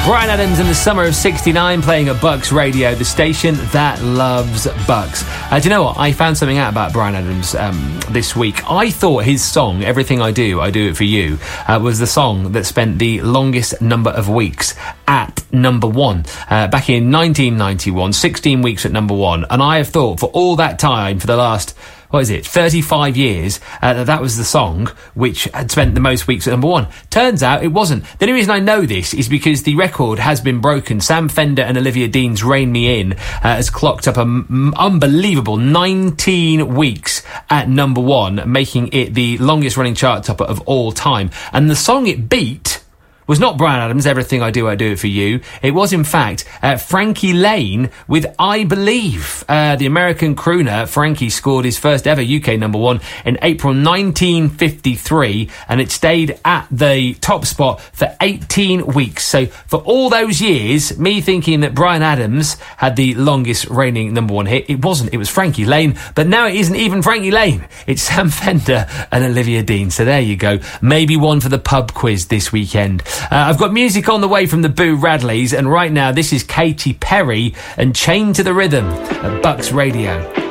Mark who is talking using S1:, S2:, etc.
S1: Bryan Adams in the summer of '69 playing at Bucks Radio, the station that loves Bucks. Do you know what? I found something out about Bryan Adams this week. I thought his song, Everything I Do It For You, was the song that spent the longest number of weeks at number one. Back in 1991, 16 weeks at number one. And I have thought for all that time, for the last... 35 years, that was the song which had spent the most weeks at number one. Turns out it wasn't. The only reason I know this is because the record has been broken. Sam Fender and Olivia Dean's Rain Me In has clocked up an unbelievable 19 weeks at number one, making it the longest running chart topper of all time. And the song it beat was not Bryan Adams' Everything I Do It For You. It was, in fact, Frankie Lane with I Believe. The American crooner, Frankie, scored his first ever UK number one in April 1953, and it stayed at the top spot for 18 weeks. So for all those years, me thinking that Bryan Adams had the longest reigning number one hit, it wasn't. It was Frankie Lane, but now it isn't even Frankie Lane. It's Sam Fender and Olivia Dean. So there you go. Maybe one for the pub quiz this weekend. I've got music on the way from the Boo Radleys, and right now this is Katy Perry and Chained to the Rhythm at Bucks Radio.